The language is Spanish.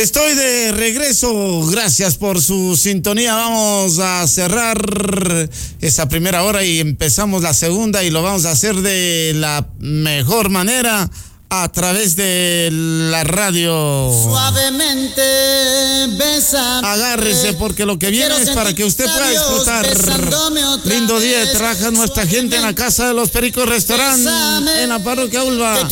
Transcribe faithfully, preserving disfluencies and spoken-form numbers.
Estoy de regreso, gracias por su sintonía. Vamos a cerrar esa primera hora y empezamos la segunda y lo vamos a hacer de la mejor manera a través de la radio. Suavemente bésame. Agárrese porque lo que viene es para que usted pueda disfrutar. Lindo día de trabaja nuestra gente en la Casa de los Pericos Restaurant, en la parroquia Ulva.